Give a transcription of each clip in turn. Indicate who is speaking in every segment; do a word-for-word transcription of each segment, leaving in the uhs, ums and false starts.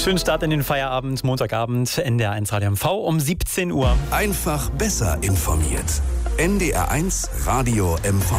Speaker 1: Schönen Start in den Feierabend, Montagabend, N D R eins Radio M V um siebzehn Uhr.
Speaker 2: Einfach besser informiert. N D R eins Radio M V.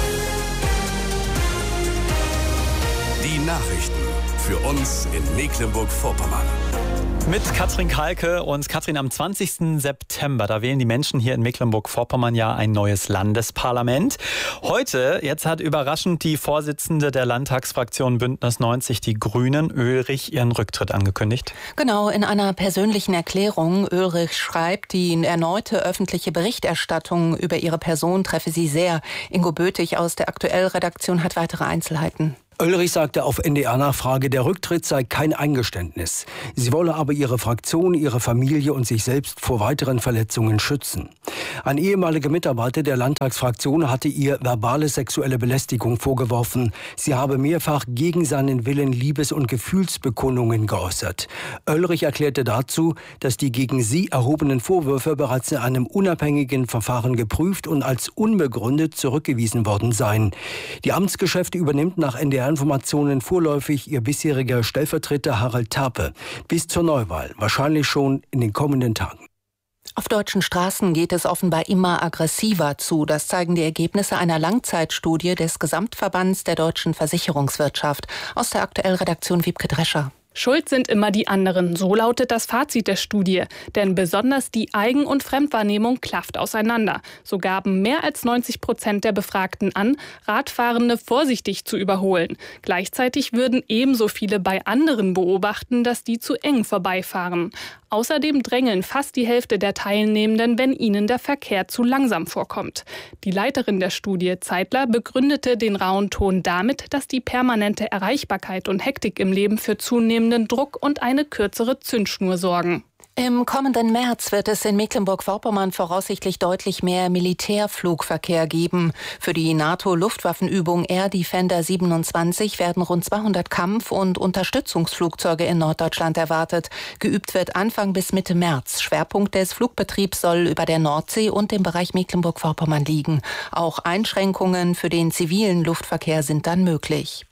Speaker 2: Die Nachrichten für uns in Mecklenburg-Vorpommern.
Speaker 1: Mit Katrin Kalke und Katrin, am zwanzigsten September, da wählen die Menschen hier in Mecklenburg-Vorpommern ja ein neues Landesparlament. Heute, jetzt hat überraschend die Vorsitzende der Landtagsfraktion Bündnis neunzig, die Grünen, Ulrich, ihren Rücktritt angekündigt.
Speaker 3: Genau, in einer persönlichen Erklärung. Ulrich schreibt, die erneute öffentliche Berichterstattung über ihre Person treffe sie sehr. Ingo Bötig aus der Aktuell-Redaktion hat weitere Einzelheiten.
Speaker 4: Ulrich sagte auf N D R-Nachfrage, der Rücktritt sei kein Eingeständnis. Sie wolle aber ihre Fraktion, ihre Familie und sich selbst vor weiteren Verletzungen schützen. Ein ehemaliger Mitarbeiter der Landtagsfraktion hatte ihr verbale sexuelle Belästigung vorgeworfen. Sie habe mehrfach gegen seinen Willen Liebes- und Gefühlsbekundungen geäußert. Ulrich erklärte dazu, dass die gegen sie erhobenen Vorwürfe bereits in einem unabhängigen Verfahren geprüft und als unbegründet zurückgewiesen worden seien. Die Amtsgeschäfte übernimmt nach N D R Informationen vorläufig ihr bisheriger Stellvertreter Harald Tape. Bis zur Neuwahl, wahrscheinlich schon in den kommenden Tagen.
Speaker 3: Auf deutschen Straßen geht es offenbar immer aggressiver zu. Das zeigen die Ergebnisse einer Langzeitstudie des Gesamtverbands der deutschen Versicherungswirtschaft. Aus der Aktuell-Redaktion Wiebke Drescher.
Speaker 5: Schuld sind immer die anderen, so lautet das Fazit der Studie. Denn besonders die Eigen- und Fremdwahrnehmung klafft auseinander. So gaben mehr als neunzig Prozent der Befragten an, Radfahrende vorsichtig zu überholen. Gleichzeitig würden ebenso viele bei anderen beobachten, dass die zu eng vorbeifahren. Außerdem drängeln fast die Hälfte der Teilnehmenden, wenn ihnen der Verkehr zu langsam vorkommt. Die Leiterin der Studie, Zeitler, begründete den rauen Ton damit, dass die permanente Erreichbarkeit und Hektik im Leben für zunehmenden Druck und eine kürzere Zündschnur sorgen.
Speaker 3: Im kommenden März wird es in Mecklenburg-Vorpommern voraussichtlich deutlich mehr Militärflugverkehr geben. Für die NATO-Luftwaffenübung Air Defender siebenundzwanzig werden rund zweihundert Kampf- und Unterstützungsflugzeuge in Norddeutschland erwartet. Geübt wird Anfang bis Mitte März. Schwerpunkt des Flugbetriebs soll über der Nordsee und dem Bereich Mecklenburg-Vorpommern liegen. Auch Einschränkungen für den zivilen Luftverkehr sind dann möglich.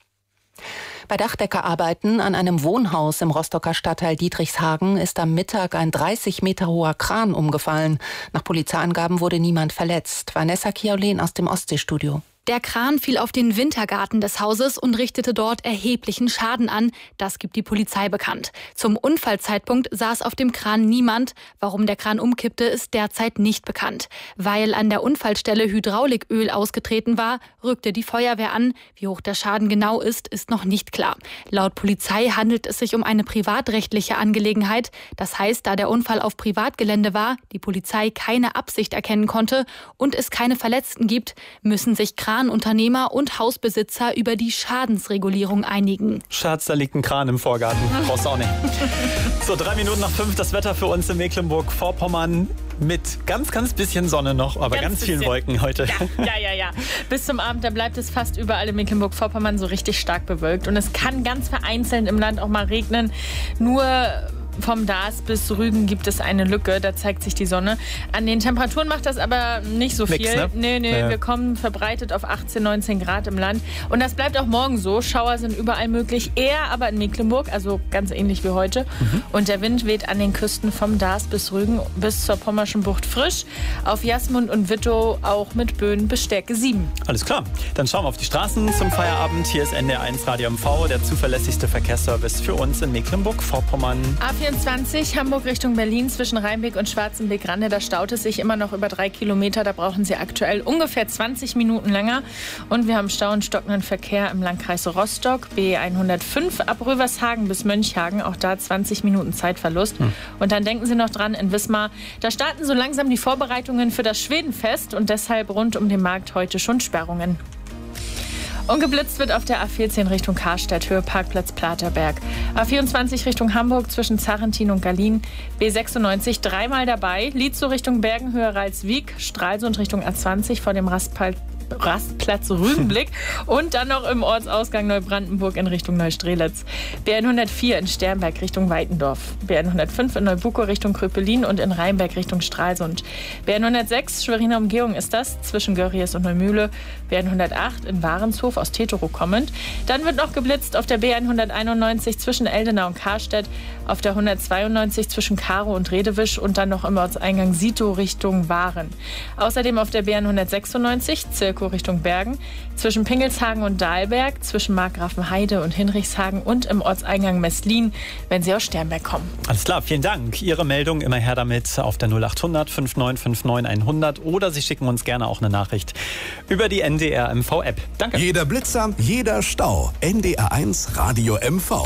Speaker 3: Bei Dachdeckerarbeiten an einem Wohnhaus im Rostocker Stadtteil Dietrichshagen ist am Mittag ein dreißig Meter hoher Kran umgefallen. Nach Polizeiangaben wurde niemand verletzt. Vanessa Kiaulin aus dem Ostseestudio.
Speaker 6: Der Kran fiel auf den Wintergarten des Hauses und richtete dort erheblichen Schaden an. Das gibt die Polizei bekannt. Zum Unfallzeitpunkt saß auf dem Kran niemand. Warum der Kran umkippte, ist derzeit nicht bekannt. Weil an der Unfallstelle Hydrauliköl ausgetreten war, rückte die Feuerwehr an. Wie hoch der Schaden genau ist, ist noch nicht klar. Laut Polizei handelt es sich um eine privatrechtliche Angelegenheit. Das heißt, da der Unfall auf Privatgelände war, die Polizei keine Absicht erkennen konnte und es keine Verletzten gibt, müssen sich Kranunternehmer und Hausbesitzer über die Schadensregulierung einigen.
Speaker 1: Schatz, da liegt ein Kran im Vorgarten. Brauchst du auch nicht. So, drei Minuten nach fünf, das Wetter für uns in Mecklenburg-Vorpommern mit ganz, ganz bisschen Sonne noch, aber ganz, ganz vielen Wolken heute.
Speaker 7: Ja, ja, ja, ja. Bis zum Abend, da bleibt es fast überall in Mecklenburg-Vorpommern so richtig stark bewölkt. Und es kann ganz vereinzelt im Land auch mal regnen. Nur vom Daas bis Rügen gibt es eine Lücke, da zeigt sich die Sonne. An den Temperaturen macht das aber nicht so viel.
Speaker 1: Nix, ne?
Speaker 7: Nee, nee,
Speaker 1: ja.
Speaker 7: Wir kommen verbreitet auf achtzehn, neunzehn Grad im Land. Und das bleibt auch morgen so. Schauer sind überall möglich, eher aber in Mecklenburg, also ganz ähnlich wie heute. Mhm. Und der Wind weht an den Küsten vom Daas bis Rügen bis zur Pommerschen Bucht frisch. Auf Jasmund und Wittow auch mit Böen bis Stärke sieben.
Speaker 1: Alles klar, dann schauen wir auf die Straßen zum Feierabend. Hier ist N D R eins Radio M V, der zuverlässigste Verkehrsservice für uns in Mecklenburg-Vorpommern.
Speaker 7: A vierundzwanzig, Hamburg Richtung Berlin zwischen Rheinbeck und Schwarzenbeck-Rande. Da staut es sich immer noch über drei Kilometer. Da brauchen Sie aktuell ungefähr zwanzig Minuten länger. Und wir haben Stau und stockenden Verkehr im Landkreis Rostock. B hundertfünf ab Rövershagen bis Mönchhagen. Auch da zwanzig Minuten Zeitverlust. Hm. Und dann denken Sie noch dran, in Wismar, da starten so langsam die Vorbereitungen für das Schwedenfest. Und deshalb rund um den Markt heute schon Sperrungen. Und geblitzt wird auf der A vierzehn Richtung Karstadt, Höhe Parkplatz Platerberg. A vierundzwanzig Richtung Hamburg zwischen Zarentin und Gallien. B sechsundneunzig dreimal dabei. Lietzow Richtung Bergen, Höhe Ralswiek. Stralsund Richtung A zwanzig vor dem Rastplatz Rastplatz Rügenblick und dann noch im Ortsausgang Neubrandenburg in Richtung Neustrelitz. B N hundertvier in Sternberg Richtung Weitendorf. B N hundertfünf in Neubuko Richtung Kröpelin und in Rheinberg Richtung Stralsund. B N hundertsechs Schweriner Umgehung ist das zwischen Görries und Neumühle. B N hundertacht in Warenshof aus Tetero kommend. Dann wird noch geblitzt auf der B N hunderteinundneunzig zwischen Eldenau und Karstedt, auf der hundertzweiundneunzig zwischen Karow und Redewisch und dann noch im Ortseingang Sito Richtung Waren. Außerdem auf der B N hundertsechsundneunzig Zirkow Richtung Bergen, zwischen Pingelshagen und Dahlberg, zwischen Markgrafenheide und Hinrichshagen und im Ortseingang Messlin, wenn Sie aus Sternberg kommen.
Speaker 1: Alles klar, vielen Dank. Ihre Meldung immer her damit auf der null achthundert fünfundneunzig neunundfünfzig hundert oder Sie schicken uns gerne auch eine Nachricht über die N D R M V-App. Danke.
Speaker 2: Jeder Blitzer, jeder Stau. N D R eins Radio M V.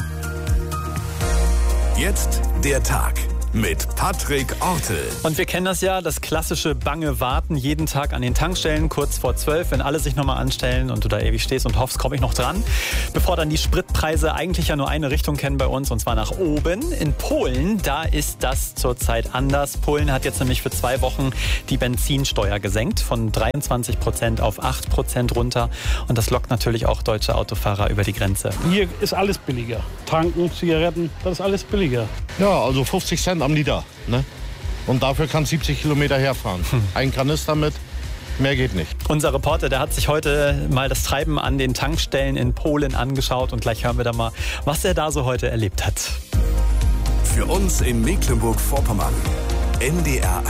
Speaker 2: Jetzt der Tag mit Patrick Ortel.
Speaker 1: Und wir kennen das ja, das klassische bange Warten jeden Tag an den Tankstellen, kurz vor zwölf, wenn alle sich nochmal anstellen und du da ewig stehst und hoffst, komme ich noch dran. Bevor dann die Spritpreise eigentlich ja nur eine Richtung kennen bei uns, und zwar nach oben. In Polen, da ist das zurzeit anders. Polen hat jetzt nämlich für zwei Wochen die Benzinsteuer gesenkt, von dreiundzwanzig Prozent auf acht Prozent runter. Und das lockt natürlich auch deutsche Autofahrer über die Grenze.
Speaker 8: Hier ist alles billiger. Tanken, Zigaretten, das ist alles billiger.
Speaker 9: Ja, also fünfzig Cent am Liter. Ne? Und dafür kann siebzig Kilometer herfahren. Hm. Ein Kanister mit, mehr geht nicht.
Speaker 1: Unser Reporter, der hat sich heute mal das Treiben an den Tankstellen in Polen angeschaut. Und gleich hören wir da mal, was er da so heute erlebt hat.
Speaker 2: Für uns in Mecklenburg-Vorpommern. N D R